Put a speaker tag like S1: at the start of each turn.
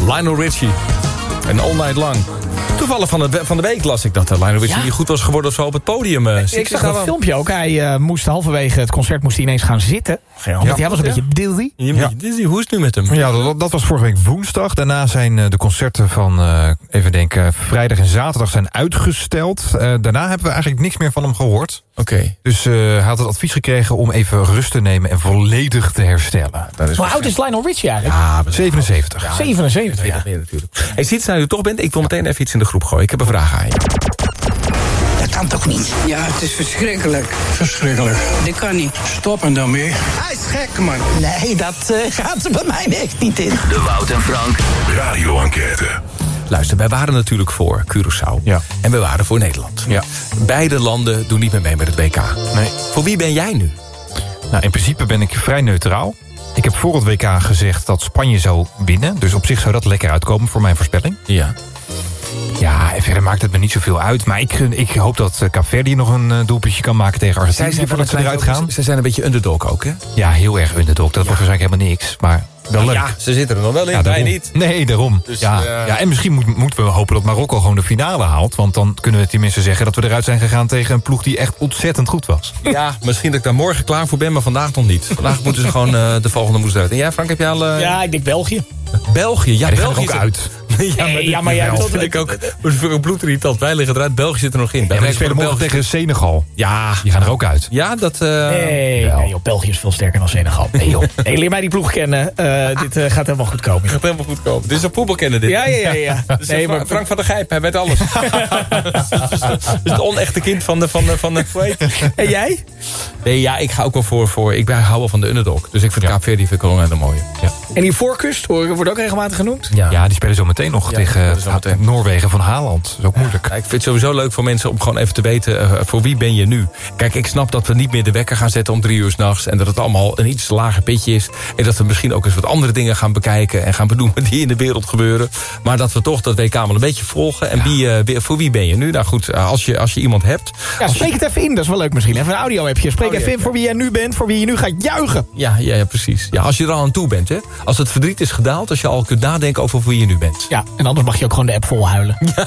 S1: Lionel Richie. En All Night Long. Toevallig van de week las ik dat Lionel Richie niet goed was geworden of zo op het podium.
S2: Ik zag dat filmpje ook. Hij moest halverwege het concert ineens gaan zitten. Want hij was een beetje dizzy.
S1: Dizzy, hoe is het nu met hem?
S3: Ja, dat was vorige week woensdag. Daarna zijn de concerten van, vrijdag en zaterdag zijn uitgesteld. Daarna hebben we eigenlijk niks meer van hem gehoord.
S1: Oké.
S3: Dus hij had het advies gekregen om even rust te nemen en volledig te herstellen.
S2: Hoe oud is Lionel Richie eigenlijk?
S3: Ja, 77.
S2: Ja, 77, ja.
S1: Natuurlijk. Hey, ziet nou u toch bent? Ik wil meteen even iets in de groep gooien. Ik heb een vraag aan je.
S4: Dat kan toch niet?
S5: Ja, het is verschrikkelijk.
S4: Verschrikkelijk.
S5: Dit kan niet.
S4: Stoppen dan mee.
S5: Hij is gek, man.
S4: Nee, dat gaat er bij mij echt niet in.
S6: De Wout en Frank Radio-enquête.
S1: Luister, wij waren natuurlijk voor Curaçao.
S3: Ja.
S1: En we waren voor Nederland.
S3: Ja.
S1: Beide landen doen niet meer mee met het WK.
S3: Nee.
S1: Voor wie ben jij nu?
S3: Nou, in principe ben ik vrij neutraal. Ik heb voor het WK gezegd dat Spanje zou winnen. Dus op zich zou dat lekker uitkomen voor mijn voorspelling.
S1: Ja.
S3: Ja, en verder maakt het me niet zoveel uit. Maar ik hoop dat Kaapverdië nog een doelpuntje kan maken tegen Argentinië voordat ze eruit gaan.
S1: Ze zijn een beetje underdog ook, hè?
S3: Ja, heel erg underdog. Dat wordt waarschijnlijk helemaal niks. Maar wel leuk.
S1: Ja, ze zitten er nog wel in,
S3: Ja,
S1: wij
S3: daarom.
S1: niet.
S3: Nee, daarom.
S1: Dus,
S3: ja, en misschien moeten we hopen dat Marokko gewoon de finale haalt. Want dan kunnen we tenminste zeggen dat we eruit zijn gegaan tegen een ploeg die echt ontzettend goed was.
S1: Ja, misschien dat ik daar morgen klaar voor ben, maar vandaag nog niet. Vandaag moeten ze gewoon de volgende moes eruit. En jij, Frank, heb jij al...
S2: Ja, ik denk België.
S1: België, ja,
S3: Die gaan
S1: België
S3: er ook uit.
S2: maar jij
S1: dat vind ik ook een bloedirritant. Wij liggen eruit, België zit er nog in.
S3: Ja, maar die spelen morgen tegen Senegal.
S1: Ja.
S3: Die gaan er ook uit.
S1: Ja, dat...
S2: Nee, joh, België is veel sterker dan Senegal. Nee, joh. Nee, leer mij die ploeg kennen. Dit gaat helemaal goed komen.
S1: gaat helemaal goed komen. Dit is een voetbalkenner, dit.
S2: Ja.
S1: Nee, maar Frank van der Gijp, hij weet alles. Het is het onechte kind van de
S2: En jij?
S1: Nee, ja, ik ga ook wel voor ik hou wel van de underdog. Dus ik vind Kaapverdië vind ik wel een hele mooie. Ja.
S2: En die voorkust wordt ook regelmatig genoemd?
S3: Ja, die spelen zo meteen nog tegen Noorwegen van Haaland. Dat is ook moeilijk.
S1: Ja, ik vind het sowieso leuk voor mensen om gewoon even te weten... voor wie ben je nu? Kijk, ik snap dat we niet meer de wekker gaan zetten om 3 uur 's nachts... en dat het allemaal een iets lager pitje is... en dat we misschien ook eens wat andere dingen gaan bekijken... en gaan benoemen die in de wereld gebeuren. Maar dat we toch dat WK wel een beetje volgen. En voor wie ben je nu? Nou goed, als je iemand hebt...
S2: Ja, spreek het even in, dat is wel leuk misschien. Even een audio-appje. Spreek even in voor wie jij nu bent, voor wie je nu gaat juichen.
S1: Ja, precies. Ja, als je er al aan toe bent, hè. Als het verdriet is gedaald, als je al kunt nadenken over wie je nu bent.
S2: Ja, en anders mag je ook gewoon de app volhuilen. Ja.